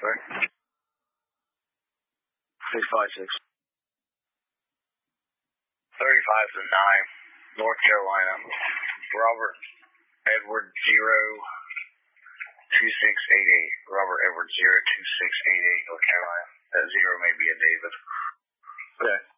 sir. 656. 35 to 9, North Carolina. Robert Edward 02688. Robert Edward 02688, North Carolina. That 0 may be a David. Okay.